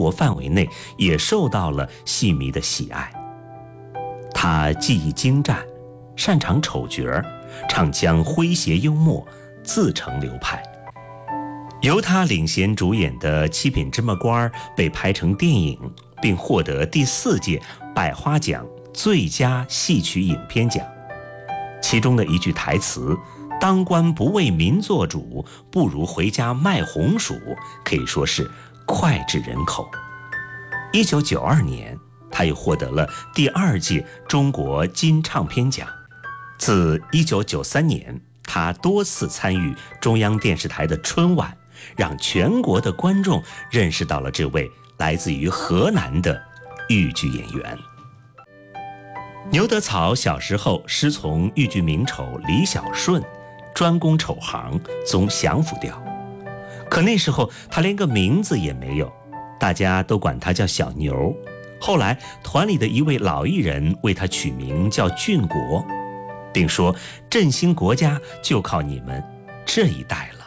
国范围内也受到了戏迷的喜爱。他技艺精湛，擅长丑角，唱腔诙谐幽默，自成流派。由他领衔主演的《七品芝麻官》被拍成电影，并获得第4届百花奖最佳戏曲影片奖。其中的一句台词“当官不为民做主，不如回家卖红薯”可以说是脍炙人口。1992年，他又获得了第2届中国金唱片奖。自1993年，他多次参与中央电视台的春晚，让全国的观众认识到了这位来自于河南的豫剧演员。牛德草小时候师从豫剧名丑李小顺，专攻丑行，总享府调。可那时候他连个名字也没有，大家都管他叫小牛。后来团里的一位老艺人为他取名叫俊国，并说振兴国家就靠你们这一代了。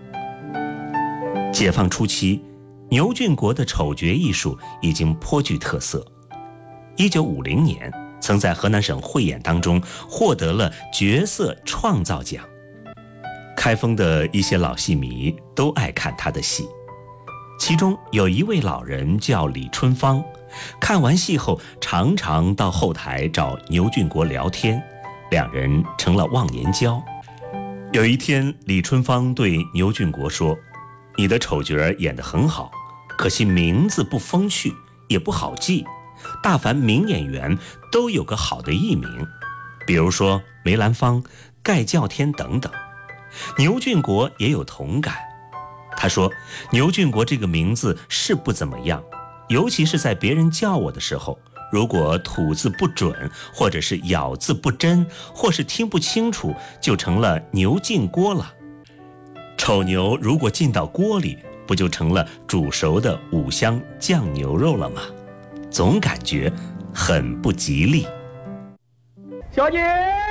解放初期，牛俊国的丑角艺术已经颇具特色。1950年，曾在河南省汇演当中获得了角色创造奖。开封的一些老戏迷都爱看他的戏，其中有一位老人叫李春芳，看完戏后常常到后台找牛俊国聊天，两人成了忘年交。有一天，李春芳对牛俊国说：“你的丑角演得很好，可惜名字不风趣，也不好记。大凡名演员都有个好的艺名，比如说梅兰芳、盖叫天等等。”牛俊国也有同感，他说：“牛俊国这个名字是不怎么样，尤其是在别人叫我的时候，如果吐字不准，或者是咬字不真，或是听不清楚，就成了牛进锅了。丑牛如果进到锅里，不就成了煮熟的五香酱牛肉了吗？总感觉很不吉利。” 小姐。